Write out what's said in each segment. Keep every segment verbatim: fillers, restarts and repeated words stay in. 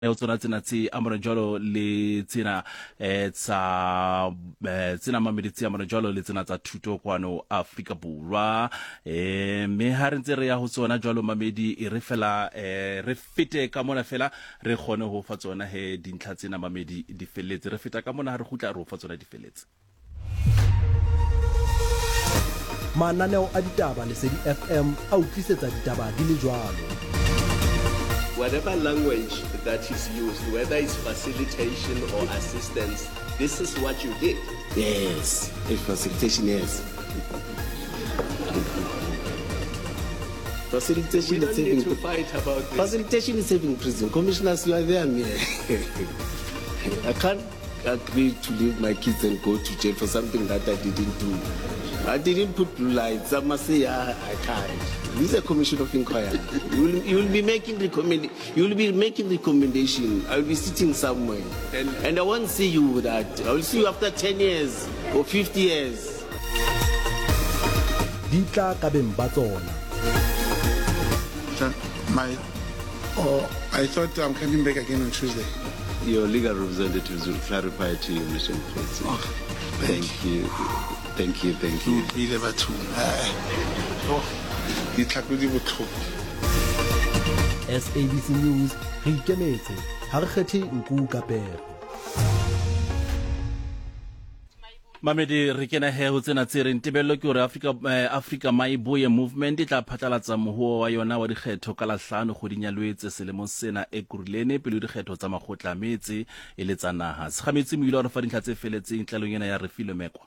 o tsona tsena tse amana jalo le tsena eh tsa tsena mameditsi amana jalo le tsena tsa thuto kwano Afrika Borwa eh me ha re ntse re ya ho tsona jalo mamedi e re fela eh re fete ka mona fela re gone ho fa tsona he dintlha tsena mamedi di felletse re feta ka mona ha re gutla re ho fa tsona di felletse mananeo a ditaba le Lesedi F M a utlwisetsa ditaba di le jwalo. Whatever language that is used, whether it's facilitation or assistance, this is what you did. Yes, it's facilitation, yes. Facilitation we don't is need saving to fight about this. Facilitation is saving prison. Commissioners, you are there. I can't agree to leave my kids and go to jail for something that I didn't do. I didn't put blue lights. I must say I, I can't. This is a commission of inquiry. You will, you will be making recommend. You will be making recommendation. I will be sitting somewhere, and, and I won't see you with that. I will see you after ten years or fifty years. Ditla ka beng ba tsona. My, oh, I thought I'm coming back again on Tuesday. Your legal representatives will clarify to you, Mister Mfetsi. Oh, thank, thank you. Thank you, thank you. Be the batu. Oh, di tlhatlodi botlhoko. S A B C News re ikemetse ha re kgethe nku ka pere. Mamedi re kena he ho tsena tse re ntebello ke hore Africa eh, Africa Maiboye movement e tla phatlalatsa mohuo wa yona wa dikgetho ka la hlano kgoding ya Lwetse selemo sena e Kurulene pele dikgetho tsa makgotla metse e le tsa naha segametsi mo ile re fa dintlha tse feletseng tlhalong ena ya Refilo Mekwa.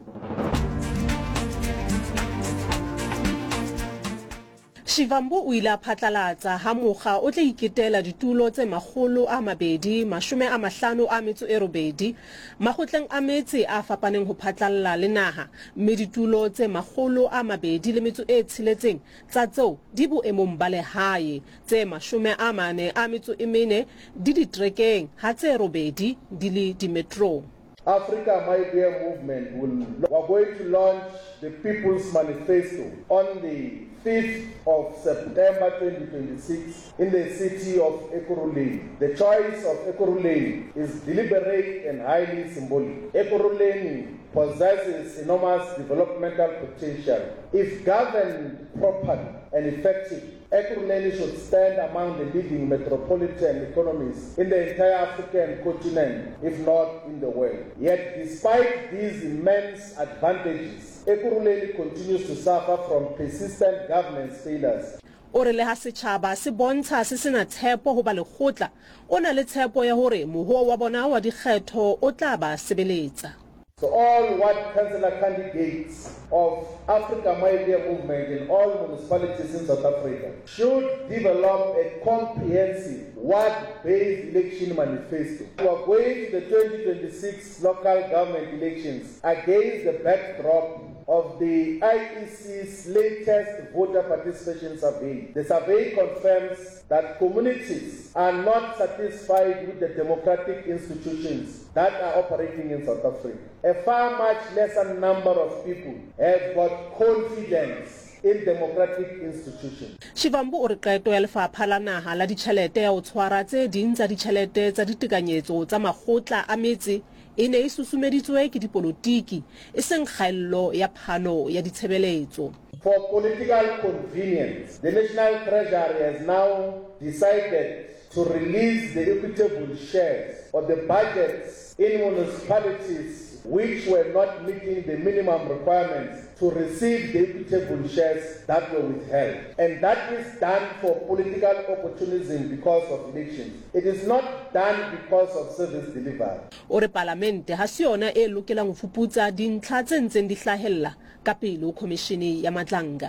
Shivambu o ile a phatlalatsa ha mokga o tla iketela ditulo tse magolo a mabedi mashume a mahlano a metso e robedi makgotleng a metse a fapaneng ho phatlalla le naha mme ditulo tse magolo a mabedi le metso e tsheletseng tsa tseo di boemong ba lehae tse mashume a mane a metso e mene di ditrekeng ha tse robedi di le dimetro. Africa Maiboye movement will we're going to launch the People's Manifesto on the fifth of September twenty twenty-six in the city of Ekurhuleni. The choice of Ekurhuleni is deliberate and highly symbolic. Ekurhuleni possesses enormous developmental potential. If governed properly and effectively, Ekurhuleni should stand among the leading metropolitan economies in the entire African continent, if not in the world. Yet, despite these immense advantages, Ekurhuleni continues to suffer from persistent governance failures. Ore le ha setjhaba se bontsha se sena tshepo ho ba lekgotla o na le tshepo ya hore mohuo wa bona wa dikgetho o tla ba sebeletsa. So all ward councillor candidates of Africa Maiboye movement in all municipalities in South Africa should develop a comprehensive ward-based election manifesto. We are going to the twenty twenty-six local government elections against the backdrop of the I E C's latest voter participation survey. The survey confirms that communities are not satisfied with the democratic institutions that are operating in South Africa. A far much lesser number of people have got confidence in democratic institutions. Shivambu o re qeto ya lefapha la naha la ditjhelete ya ho tshwara tse ding tsa ditjhelete tsa ditekanyetso tsa makgotla a metse e ne e susumeditswe ke dipolotiki e seng kgaello ya phano ya ditshebeletso. For political convenience, the National Treasury has now decided to release the equitable shares of the budgets in municipalities which were not meeting the minimum requirements to receive the equitable shares that were withheld. And that is done for political opportunism because of elections. It is not done because of service delivery. Ore parlamente ha se yona e lokelang ho fuputsa dintlha tse ntseng di hlahella ka pele ho komishini ya matlanga.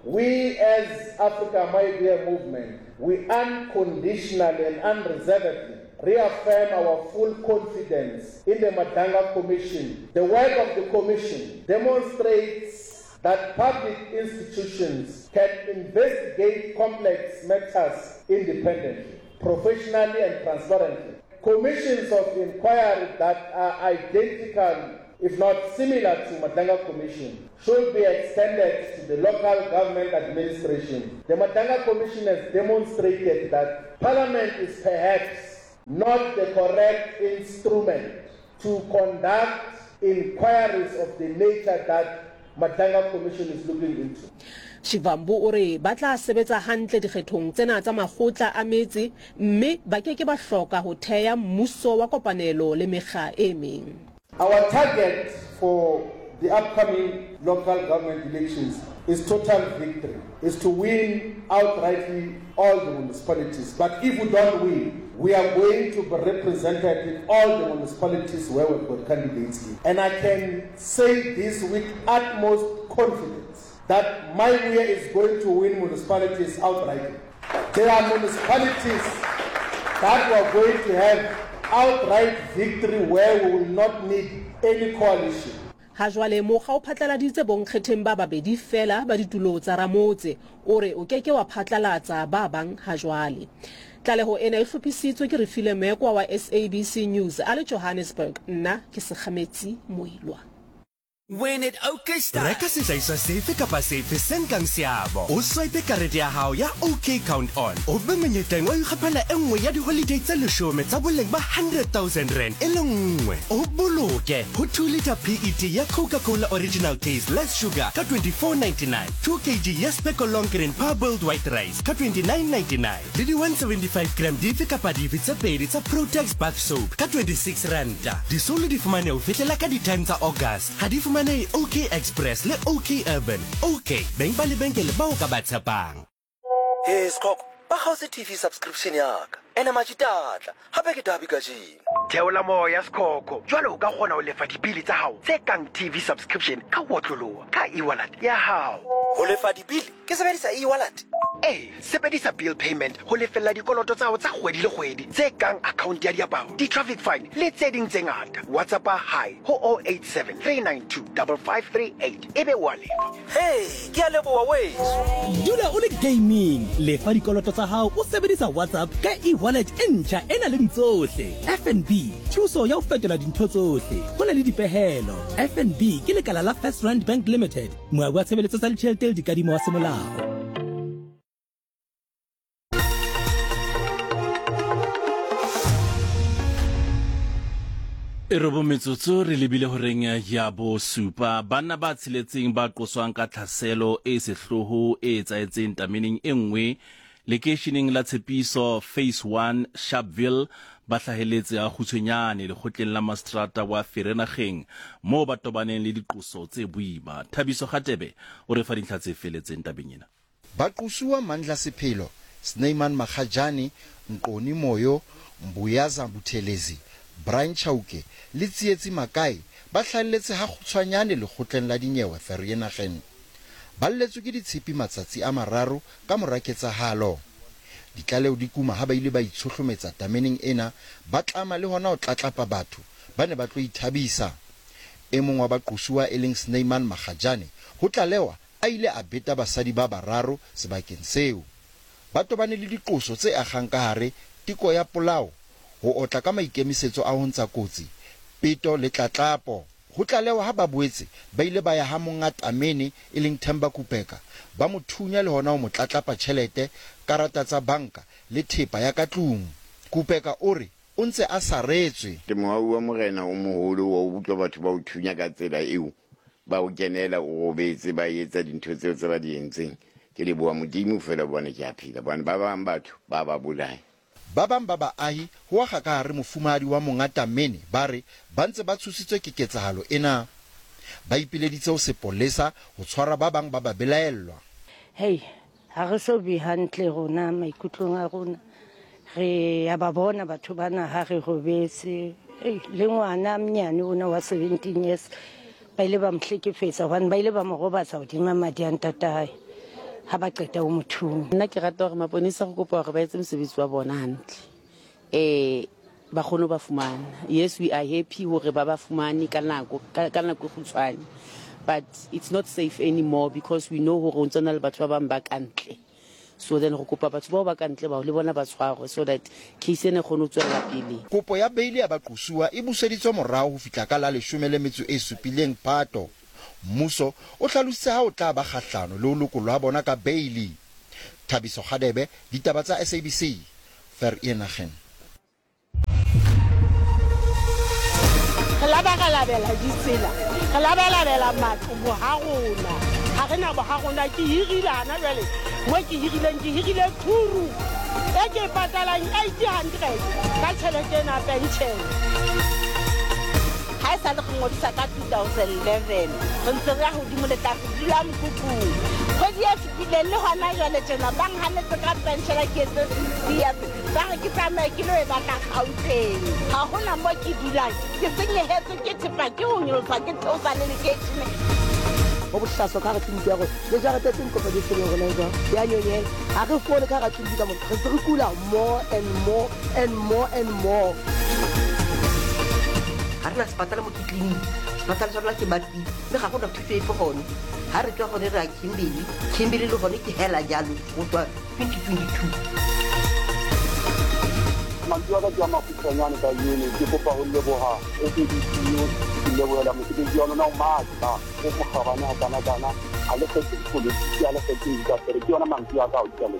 We as Africa Maiboye movement, we unconditionally and unreservedly reaffirm our full confidence in the Madanga Commission. The work of the Commission demonstrates that public institutions can investigate complex matters independently, professionally and transparently. Commissions of inquiry that are identical, if not similar to Madanga Commission, should be extended to the local government administration. The Madanga Commission has demonstrated that Parliament is perhaps not the correct instrument to conduct inquiries of the nature that Matanga Commission is looking into. Shivambu o re ba tla sebetsa hantle dikgethong tsena tsa makgotla a metse mme ba ke ke ba hloka ho theya mmuso wa kopanelo le mekga e meng. Our target for the upcoming local government elections is total victory, is to win outrightly all the municipalities. But if we don't win, we are going to be represented in all the municipalities where we've got candidates in. And I can say this with utmost confidence that my way is going to win municipalities outrightly. There are municipalities that we are going to have outright victory where we will not need any coalition. Ha jwale mokga o phatlaladitse bonkgetheng ba babedi fela ba ditulo tsa Ramotse o re o keke wa phatlalatsa ba bang ha jwale. Tlaleho ena e hlophisitswe ke Refile Mekwa wa S A B C News a le Johannesburg, nna ke Sekgametsi Moilwa. When it OK Star reka sehlahiswa sefe kapa sefe se nkang seabo o swipe karete ya hao ya OK Count On o be monyetleng wa ikgapela enngwe ya di-holiday tsa leshome tsa boleng ba one hundred thousand rand e le nngwe o boloke ho two litre P E T ya Coca-Cola Original Taste Less Sugar ka twenty-four ninety-nine, two kilograms ya Speckle Long Grain Parboiled White Rice ka twenty-nine ninety-nine, le di one seventy-five gram dife kapa dife tse pedi tsa Protex Bath Soap ka twenty-six randa. Disolo di fumane ho fihlela ka di-time tsa August. Ha di fumane OK Express le OK Urban. OK beng ba lebenkele ba o ka ba tshepang. Hey Skok, ba hausa T V subscription yaka ena majitatla hape ke dabi ka jing theola moya Skoko jwale o ka kgona ho lefa dibili tsa hao tse kang T V subscription ka wotloloha ka e-wallet ya hao. Ho lefa dibili ke sebedisa e-wallet? Eh, sebedisa bill payment ho lefella dikoloto tsa hao tsa kgwedi le kgwedi tse kang account ya diaparo, di-traffic fine le tse ding tse ngata. WhatsApp hi ho zero eight seven three nine two five five three eight ebe wa lefa. Hey, ke a leboha we. Dula o le gaming lefa dikoloto tsa hao o sebedisa WhatsApp ka e-wallet e ntjha ena le tsohle. F N B thuso ya ho fetola dintho tsohle ho na le dipehelo. F N B ke lekala la First Rand Bank Limited moa wa tshebeletso tsa ditjhelete le dikadimo wa semolao. E robo metsotso re lebile ho reng ya bo supa bana ba tshiletseng ba qoswang ka tlhaselo e sehloho e etsaetseng tameneng e nngwe lekeisheneng la Tshepiso phase one Sharpeville ba hlaheletse a khutshwenyane le khotleng la Mastrata wa Vereeniging mo ba tobaneng le diqoso tse boima. Thabiso Khatebe o re fa dintlha tse feletseng tabeng ena. Ba qoswa Mandla Sephelo, Snyman Makhajane, Nqoni Moyo, Mbuyaza Buthelezi, Brian Chauke le Tsietsi Makai ba hlalletse ha khutshwanyane le khotleng la dinyewe Vereeniging. Ba lletswe ke ditshepi matsatsi a mararo ka moraketsa halo. Ditlaleho di kuma ha ba ile ba itshohlometsa tameneng ena ba tlama le hona ho tlatlapa batho ba ne ba tlo ithabisa. E mong wa ba qoswa e leng Snyman Makhajane ho tlalewa a ile a beta basadi ba bararo sebakeng seo. Ba tobane le diqoso tse akgang ka hare tiko ya polao ho otla ka maikemisetso a ho ntsa kotsi peto le tlatlapo. Ho tlalewa ha ba boetse ba ile ba ya ha monga tamene e leng Themba Kupeka ba mo thunya le hona ho mo tlatlapa tjhelete karata tsa banka le thepa ya ka tlung. Kupeka o re o ntse a saretswe ke moahu wa morena o moholo wa o utlwa batho ba o thunya ka tsela eo ba o kenela o robetse ba etsa dintho tseo tse ba di entseng ke le boa modimo fela bona ke a phela bona ba bang batho ba ba bolai. Ba bang ba baahi ho akga ka hare mofumahadi wa monga tamene ba re ba ntse ba tshositswe ke ketsahalo ena. Ba ipileditse ho sepolesa ho tshwara ba bang ba ba belaellwa. Hey, ha re so be hantle rona maikutlong a rona re ya ba bona batho bana ha re robetse. Hey, le ngwana mnyane ona wa seventeen years ba ile ba mhlekefetsa hobane ba ile ba mo robatsa hodima madi a ntatae ha ba qeta o mothung. Nna ke rata hore maponisa go kopa hore ba etse mosebetsi wa bona hantle eh ba kgone ba fumana. Yes, we are happy hore ba ba fumane ka nako ka nako khutshwane, but it's not safe anymore because we know hore o tsona le batho ba bang ba kantle. So then go kopa batho ba ba kantle ba le bona ba tshwarwe so that case ene kgone tswela pele. Kopo ya beili ya ba qoswa e buseditswe morao ho fitla ka la leshome le metso e supileng Phato. Mmuso o hlalositse ha o tla ba kgahlano le ho lokolwa bona ka beili. Thabiso Khatebe, ditaba tsa S A B C Vereeniging. laba ka labela ditsela re labela matlo bo ha rona ha re na bo ha rona ke hirile hana jwale mo ke hirileng ke hirile thuru e ke patala eight hundred ka tšhelete na pension ha sa le go ngodisa ka two thousand eleven re ntse re go di mo le tla dula mkuku go di a fitile le hona jwale tsena bang hanetse ka pension ke se dia ba ke tsamaye ke lo e batla Gauteng ha hona mo ke dulang ke senyehetse ke thipa ke ho nyolosa ke tsosane le ke tsene o bohlaso ka re tshimpi ya go le jara tetseng kopa di tselo go leba ya nyonyela ha re fole ka ga tshimpi ka mo re se re kula more and more and more and more ha re na sepatala mo clinic sepatala sa rona ke batli le ga go na thuso e fogone ha re tla go re ra Kimberley Kimberley le gone ke hela jalo go tswa twenty twenty-two mantua ka jama fitanyane ka yini ke kopa ho leboha o ke di tsio ke leboha mo ke di yona na matla o mo khabana kana kana ale ke ke politiki ale ke ke ka pero ke yona mantua ka o tsale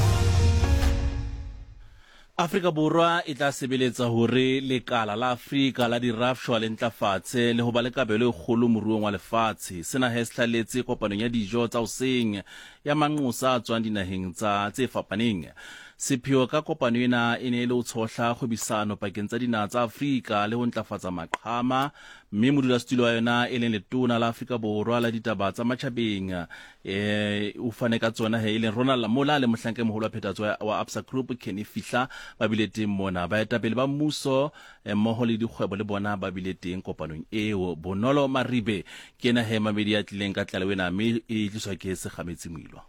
Afrika Borwa e tla sebeletsa hore lekala la Afrika la dirafshwa le ntlafatse le ho ba le kabelo e kgolo moruong wa lefatshe sena he sehlaletse kopanong ya dijo tsa hoseng ya manqosa a tswang dinaheng tsa tse fapaneng sepheo ka kopano ena e ne le ho tshohla kgwebisano pakeng tsa dinaha tsa Afrika le ho ntlafatsa maqhama mme modulasetulo wa yona e leng letona la Afrika Borwa la ditaba tsa matjhabeng e o fane ka tsona he e leng Ronald Lamola le mohlanke moholo wa phethahatso wa Absa Group Kenny Fihla ba bile teng mona ba etapele ba mmuso mmoho le dikgwebo le bona ba bile teng kopanong eo Bonolo Maribe ke ena he mamedi ya tlileng ka tlala wena mme e tliswa ke Sekgametsi Moilwa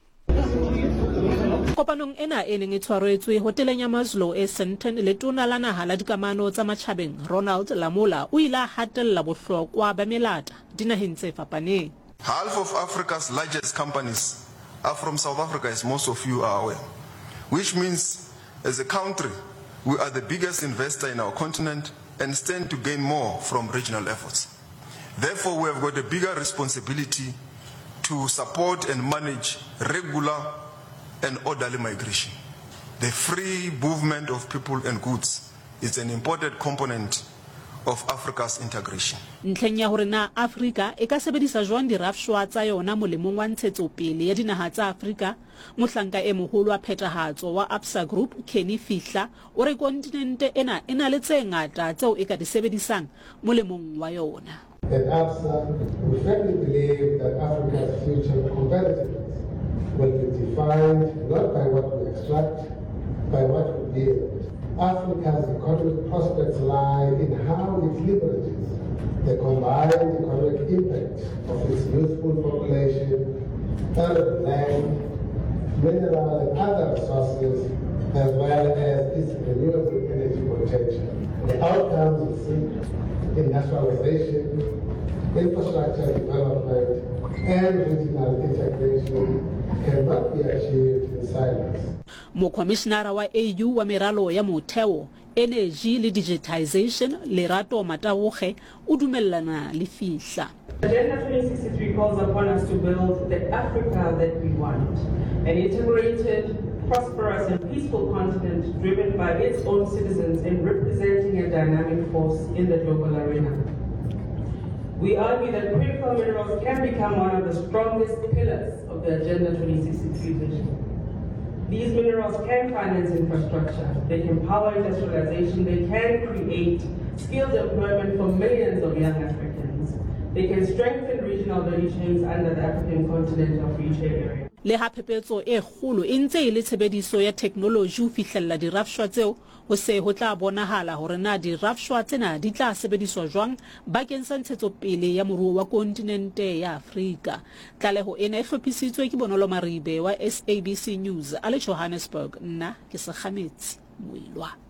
kopanong ena e neng e tshwaretswe hoteleng ya Maslow e Sandton le tona la naha la dikamano tsa matjhabeng Ronald Lamola o ile a hatella bohlokwa ba melata dinaheng tse fapaneng. Half of Africa's largest companies are from South Africa, as most of you are aware, which means as a country we are the biggest investor in our continent and stand to gain more from regional efforts. Therefore, we have got a bigger responsibility to support and manage regular and orderly migration. The free movement of people and goods is an important component of Africa's integration. Ntlheng ya hore na Afrika e ka sebedisa jwang dirafshwa tsa yona molemong wa ntshetsopele ya dinaha tsa Afrika mohlanka e moholo wa phethahatso wa Absa Group Kenny Fihla o re kontinente ena ena le tse ngata tseo e ka di sebedisang molemong wa yona. At Absa, we firmly believe that Africa's future competitiveness will be defined not by what we extract, by what we build. Africa's economic prospects lie in how it leverages the combined economic impact of its youthful population, arable land, mineral and other resources, as well as its renewable energy potential. The outcomes are simple: industrialization, infrastructure development, and regional integration cannot be achieved in silence. Mo-commissionara wa A U wa meralo ya motheo, energy le digitization Lerato Matawoge o dumellana le Fihla. Agenda twenty sixty-three calls upon us to build the Africa that we want, an integrated, prosperous and peaceful continent driven by its own citizens and representing a dynamic force in the global arena. We argue that critical minerals can become one of the strongest pillars of the Agenda twenty sixty-three vision. These minerals can finance infrastructure, they can power industrialization, they can create skilled employment for millions of young Africans. They can strengthen regional value chains under the African continental free trade area. Le ha phepetso e kgolo e ntse e le tshebediso ya technology ho fihlella dirafshwa tseo ho se ho tla bonahala hore na dirafshwa tsena di tla sebediswa jwang bakeng sa ntshetsopele ya moruo wa kontinente ya Afrika. Tlaleho ena e hlophisitswe ke Bonolo Maribe wa S A B C News a le Johannesburg. Nna ke Sekgametsi Moilwa.